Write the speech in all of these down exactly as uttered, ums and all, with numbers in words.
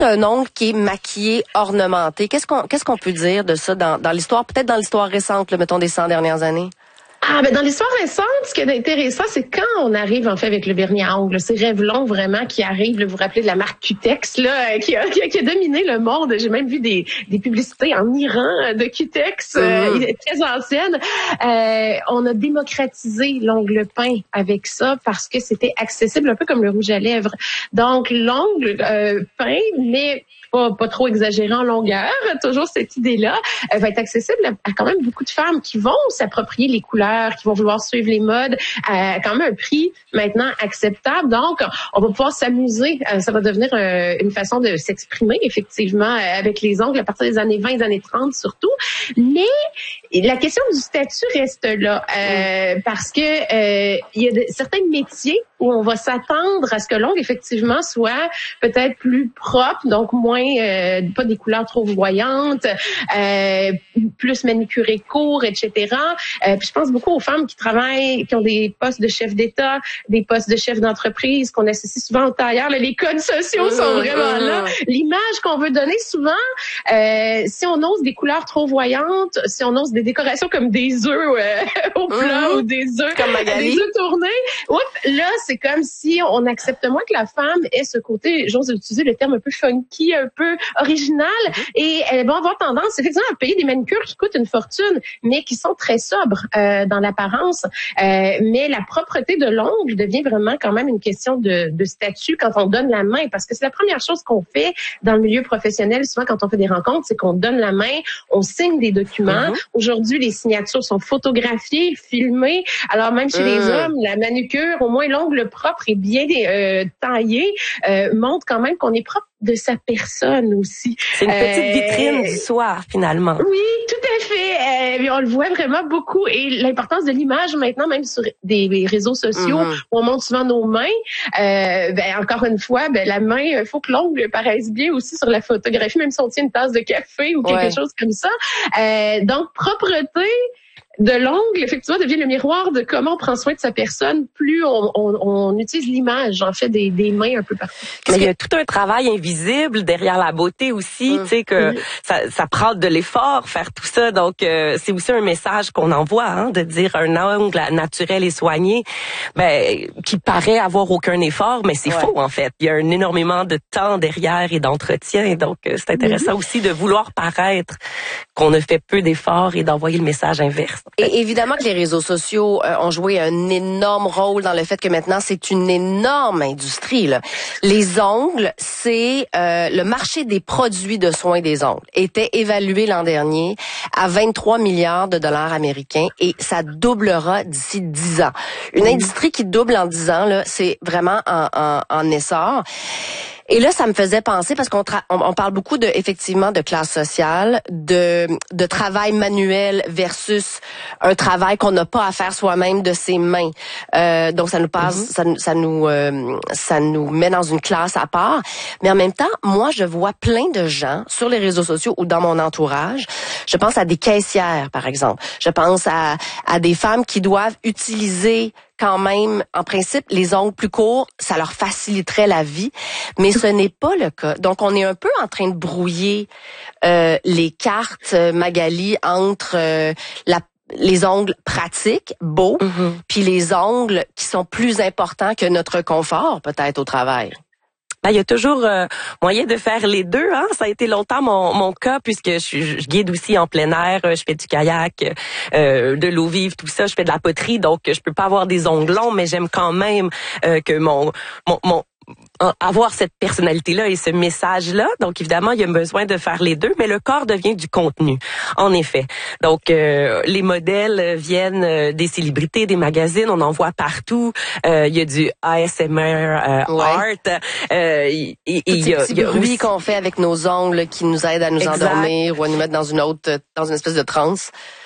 un ongle qui est maquillé, ornementé, qu'est-ce qu'on qu'est-ce qu'on peut dire de ça dans, dans l'histoire, peut-être dans l'histoire récente, là, mettons des cent dernières années? Ah, ben dans l'histoire récente, ce qui est intéressant, c'est quand on arrive en fait avec le vernis à ongles. C'est Revlon vraiment qui arrive. Là, vous vous rappelez de la marque Cutex là, qui a, qui a, qui a dominé le monde. J'ai même vu des, des publicités en Iran de Cutex, euh, mmh. très anciennes. Euh, on a démocratisé l'ongle peint avec ça parce que c'était accessible, un peu comme le rouge à lèvres. Donc l'ongle euh, peint, mais Pas, pas trop exagéré en longueur, toujours cette idée-là, euh, va être accessible à, à quand même beaucoup de femmes qui vont s'approprier les couleurs, qui vont vouloir suivre les modes, à quand même un prix maintenant acceptable. Donc, on va pouvoir s'amuser. Euh, ça va devenir euh, une façon de s'exprimer, effectivement, euh, avec les ongles à partir des années vingt, des années trente surtout. Mais la question du statut reste là, euh, parce que euh, il y a de, certains métiers où on va s'attendre à ce que l'ongle, effectivement, soit peut-être plus propre, donc moins Euh, pas des couleurs trop voyantes, euh, plus manicuré court, et cetera. Euh, puis je pense beaucoup aux femmes qui travaillent, qui ont des postes de chef d'État, des postes de chef d'entreprise, qu'on associe souvent au tailleur. Là, les codes sociaux mmh, sont vraiment mmh. là. L'image qu'on veut donner souvent, euh, si on ose des couleurs trop voyantes, si on ose des décorations comme des œufs euh, au plat mmh. ou des œufs comme Magali. des œufs tournés, oups, là c'est comme si on accepte moins que la femme ait ce côté, j'ose utiliser le terme un peu funky, un peu original, et elles vont avoir tendance effectivement à payer des manucures qui coûtent une fortune, mais qui sont très sobres euh, dans l'apparence. Euh, mais la propreté de l'ongle devient vraiment quand même une question de, de statut quand on donne la main, parce que c'est la première chose qu'on fait dans le milieu professionnel, souvent quand on fait des rencontres, c'est qu'on donne la main, on signe des documents. Mm-hmm. Aujourd'hui, les signatures sont photographiées, filmées. Alors même chez mm. les hommes, la manucure, au moins l'ongle propre et bien euh, taillé, euh, montre quand même qu'on est propre de sa personne aussi. C'est une petite euh, vitrine du soir, finalement. Oui, tout à fait. Euh, on le voit vraiment beaucoup. Et l'importance de l'image maintenant, même sur des réseaux sociaux, mm-hmm. où on montre souvent nos mains. Euh, ben, encore une fois, ben, la main, il faut que l'ongle paraisse bien aussi sur la photographie, même si on tient une tasse de café ou quelque ouais. chose comme ça. Euh, donc, propreté de l'ongle, effectivement, devient le miroir de comment on prend soin de sa personne. Plus on, on, on utilise l'image, en fait, des, des mains un peu partout. Mais il y a tout un travail invisible derrière la beauté aussi, mmh. tu sais, que mmh. ça, ça prend de l'effort faire tout ça. Donc, euh, c'est aussi un message qu'on envoie, hein, de dire un ongle naturel et soigné, ben, qui paraît avoir aucun effort, mais c'est ouais. faux, en fait. Il y a un énormément de temps derrière et d'entretien. Donc, euh, c'est intéressant mmh. aussi de vouloir paraître qu'on ne fait peu d'efforts et d'envoyer le message inverse. Et évidemment que les réseaux sociaux euh, ont joué un énorme rôle dans le fait que maintenant c'est une énorme industrie, là. Les ongles, c'est euh, le marché des produits de soins des ongles était évalué l'an dernier à vingt-trois milliards de dollars américains et ça doublera d'ici dix ans. Une industrie qui double en dix ans, là, c'est vraiment en, en, en essor. Et là, ça me faisait penser, parce qu'on tra- on, on parle beaucoup de, effectivement, de classe sociale, de, de travail manuel versus un travail qu'on n'a pas à faire soi-même de ses mains. Euh, donc, ça nous passe, mm-hmm. ça, ça nous, euh, ça nous met dans une classe à part. Mais en même temps, moi, je vois plein de gens sur les réseaux sociaux ou dans mon entourage. Je pense à des caissières, par exemple. Je pense à, à des femmes qui doivent utiliser quand même, en principe, les ongles plus courts, ça leur faciliterait la vie, mais ce n'est pas le cas. Donc, on est un peu en train de brouiller euh, les cartes, Magali, entre euh, la les ongles pratiques, beaux, mm-hmm. puis les ongles qui sont plus importants que notre confort, peut-être, au travail. Ben, il y a toujours euh, moyen de faire les deux, hein. Ça a été longtemps mon mon cas, puisque je, je guide aussi en plein air, je fais du kayak, euh, de l'eau vive, tout ça, je fais de la poterie, donc je peux pas avoir des ongles longs, mais j'aime quand même euh, que mon mon mon avoir cette personnalité-là et ce message-là. Donc, évidemment, il y a besoin de faire les deux, mais le corps devient du contenu, en effet. Donc, euh, les modèles viennent des célébrités, des magazines, on en voit partout. Euh, il y a du A S M R euh, ouais. art. Euh, et, et, il y a, il y a bruit aussi... qu'on fait avec nos ongles qui nous aident à nous exact. endormir ou à nous mettre dans une autre, dans une espèce de transe.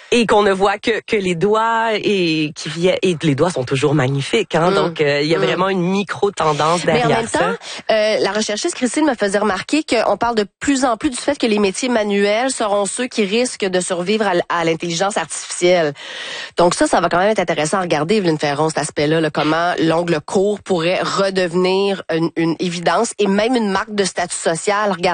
Et qu'on ne voit que que les doigts et qui viennent et les doigts sont toujours magnifiques, hein. Mm. Donc euh, il y a mm. vraiment une micro tendance derrière ça. Mais en même ça. temps, euh, la recherchiste Christine me faisait remarquer qu'on parle de plus en plus du fait que les métiers manuels seront ceux qui risquent de survivre à, à l'intelligence artificielle. Donc ça, ça va quand même être intéressant à regarder, Evelyne Ferron, cet aspect-là, là, comment l'ongle court pourrait redevenir une, une évidence et même une marque de statut social. Regardez